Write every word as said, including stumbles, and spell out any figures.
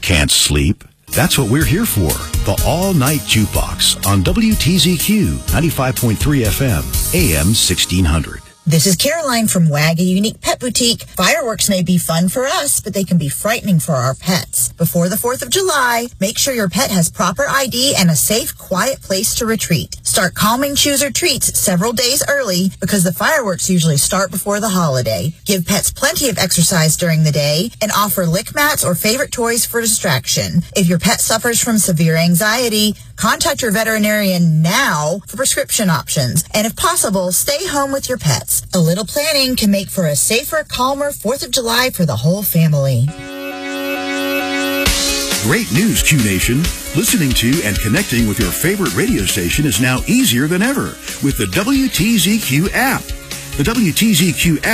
Can't sleep? That's what we're here for. The All-Night Jukebox on W T Z Q ninety-five point three F M, A M sixteen hundred. This is Caroline from Wag, a unique pet boutique. Fireworks may be fun for us, but they can be frightening for our pets. Before the fourth of July, make sure your pet has proper I D and a safe, quiet place to retreat. Start calming chews or treats several days early because the fireworks usually start before the holiday. Give pets plenty of exercise during the day and offer lick mats or favorite toys for distraction. If your pet suffers from severe anxiety, contact your veterinarian now for prescription options. And if possible, stay home with your pets. A little planning can make for a safer, calmer fourth of July for the whole family. Great news, Q Nation. Listening to and connecting with your favorite radio station is now easier than ever with the W T Z Q app. The W T Z Q app